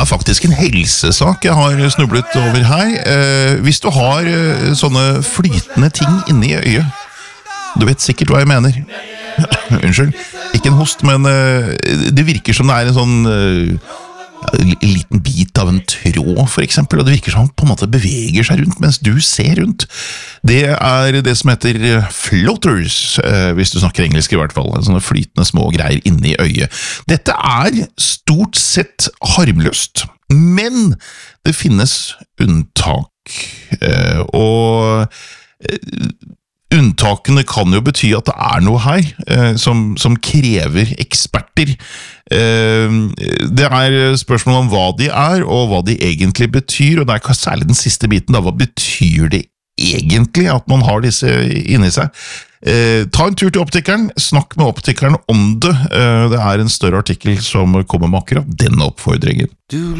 Det faktisk en helsesak jeg har snublet over her. Hvis du har sånne flytende ting inne i øyet, du vet sikkert hva jeg mener. Unnskyld, ikke en host, men det virker som det en sånn liten bit av en tråd, for eksempel, og det virker som han på en måte beveger seg rundt mens du ser rundt. Det det som heter floaters, hvis du snakker engelsk i hvert fall, sånne flytende små greier inne i øyet. Dette stort sett harmløst, men det finnes unntak, og unntakene kan jo bety at det noe her som krever eksperter. Det spørsmål om hva de og hva de egentlig betyr, og det særlig den siste biten, da, hva betyr det egentlig at man har disse inni seg? Ta en tur til optikeren, snakk med optikeren om det. Det en større artikkel som kommer med akkurat denne oppfordringen.